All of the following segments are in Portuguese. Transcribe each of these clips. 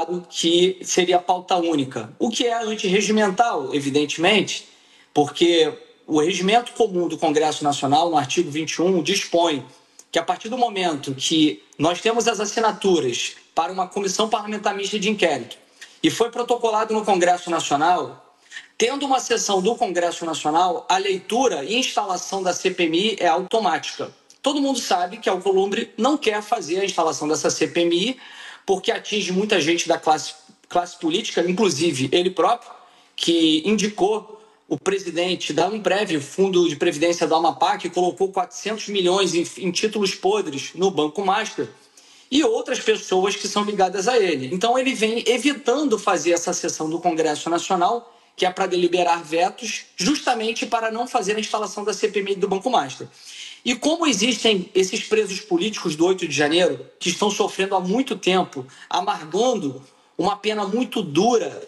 claro que seria pauta única, o que é antirregimental, evidentemente, porque o regimento comum do Congresso Nacional, no artigo 21, dispõe que a partir do momento que nós temos as assinaturas para uma comissão parlamentar mista de inquérito e foi protocolado no Congresso Nacional, tendo uma sessão do Congresso Nacional, a leitura e instalação da CPMI é automática. Todo mundo sabe que Alcolumbre não quer fazer a instalação dessa CPMI porque atinge muita gente da classe política, inclusive ele próprio, que indicou o presidente da Amprev, Fundo de Previdência do Amapá, que colocou 400 milhões em títulos podres no Banco Master, e outras pessoas que são ligadas a ele. Então ele vem evitando fazer essa sessão do Congresso Nacional, que é para deliberar vetos, justamente para não fazer a instalação da CPMI do Banco Master. E como existem esses presos políticos do 8 de janeiro, que estão sofrendo há muito tempo, amargando uma pena muito dura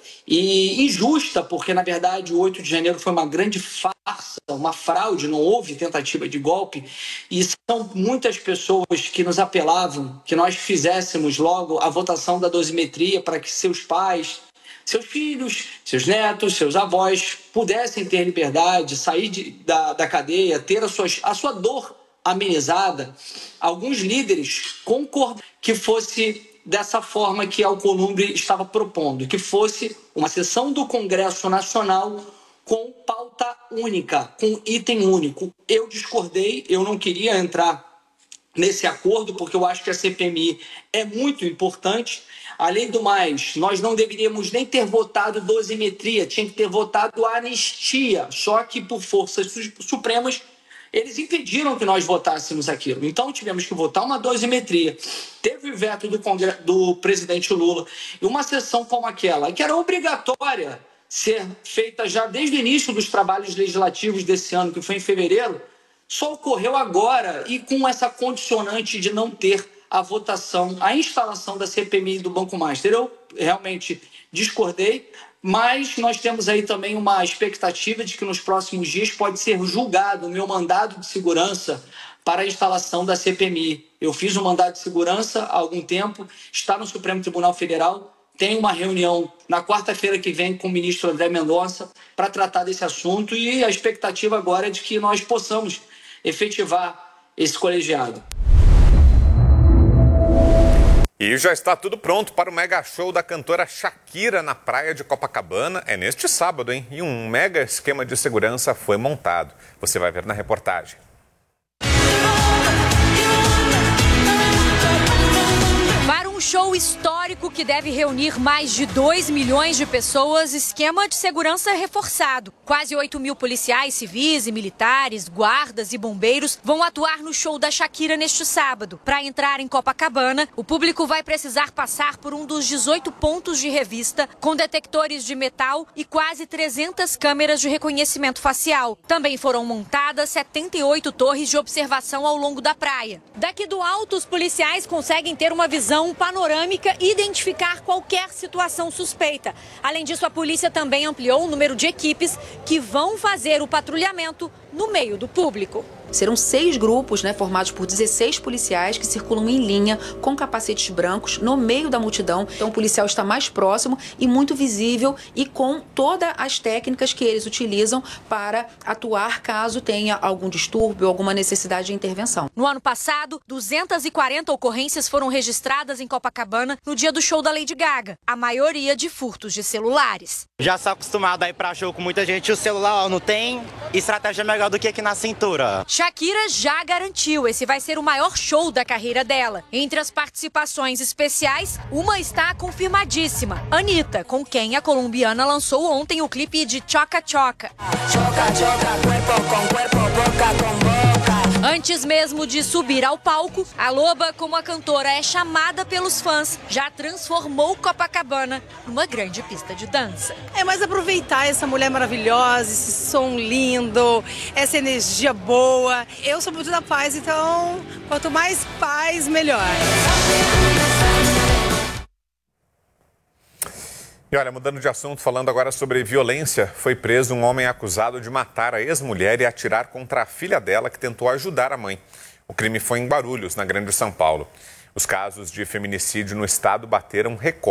e injusta, porque, na verdade, o 8 de janeiro foi uma grande farsa, uma fraude, não houve tentativa de golpe, e são muitas pessoas que nos apelavam que nós fizéssemos logo a votação da dosimetria para que seus pais, seus filhos, seus netos, seus avós pudessem ter liberdade, sair da cadeia, ter a sua dor amenizada. Alguns líderes concordam que fosse dessa forma que Alcolumbre estava propondo, que fosse uma sessão do Congresso Nacional com pauta única, com item único. Eu discordei, eu não queria entrar nesse acordo, porque eu acho que a CPMI é muito importante. Além do mais, nós não deveríamos nem ter votado dosimetria, tinha que ter votado anistia, só que por forças supremas eles impediram que nós votássemos aquilo. Então tivemos que votar uma dosimetria. Teve o veto do presidente Lula. E uma sessão como aquela, que era obrigatória ser feita já desde o início dos trabalhos legislativos desse ano, que foi em fevereiro, só ocorreu agora e com essa condicionante de não ter a votação, a instalação da CPMI do Banco Master. Eu realmente discordei, mas nós temos aí também uma expectativa de que nos próximos dias pode ser julgado o meu mandado de segurança para a instalação da CPMI. Eu fiz um mandado de segurança há algum tempo, está no Supremo Tribunal Federal, tem uma reunião na quarta-feira que vem com o ministro André Mendonça para tratar desse assunto e a expectativa agora é de que nós possamos efetivar esse colegiado. E já está tudo pronto para o mega show da cantora Shakira na praia de Copacabana. É neste sábado, hein? E um mega esquema de segurança foi montado. Você vai ver na reportagem. Para um show histórico que deve reunir mais de 2 milhões de pessoas, esquema de segurança reforçado. Quase 8 mil policiais civis e militares, guardas e bombeiros vão atuar no show da Shakira neste sábado. Para entrar em Copacabana, o público vai precisar passar por um dos 18 pontos de revista, com detectores de metal e quase 300 câmeras de reconhecimento facial. Também foram montadas 78 torres de observação ao longo da praia. Daqui do alto, os policiais conseguem ter uma visão panorâmica e identificar qualquer situação suspeita. Além disso, a polícia também ampliou o número de equipes que vão fazer o patrulhamento no meio do público. Serão 6 grupos, formados por 16 policiais que circulam em linha com capacetes brancos no meio da multidão. Então o policial está mais próximo e muito visível e com todas as técnicas que eles utilizam para atuar caso tenha algum distúrbio, alguma necessidade de intervenção. No ano passado, 240 ocorrências foram registradas em Copacabana no dia do show da Lady Gaga, a maioria de furtos de celulares. Já sou acostumado a ir para show com muita gente, o celular não tem estratégia melhor do que aqui na cintura. Shakira já garantiu, esse vai ser o maior show da carreira dela. Entre as participações especiais, uma está confirmadíssima. Anitta, com quem a colombiana lançou ontem o clipe de Choca Choca. Antes mesmo de subir ao palco, a Loba, como a cantora é chamada pelos fãs, já transformou Copacabana numa grande pista de dança. É mais aproveitar essa mulher maravilhosa, esse som lindo, essa energia boa. Eu sou muito da paz, então quanto mais paz, melhor. E olha, mudando de assunto, falando agora sobre violência, foi preso um homem acusado de matar a ex-mulher e atirar contra a filha dela que tentou ajudar a mãe. O crime foi em Guarulhos, na Grande São Paulo. Os casos de feminicídio no estado bateram recorde.